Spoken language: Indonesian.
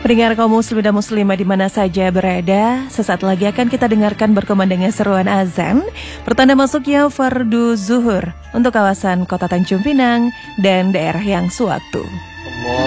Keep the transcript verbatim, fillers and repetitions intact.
Pendengar kaum muslim dan muslimah di mana saja berada, sesaat lagi akan kita dengarkan berkumandangnya seruan azan pertanda masuknya fardu zuhur untuk kawasan Kota Tanjung Pinang dan daerah yang sewaktu.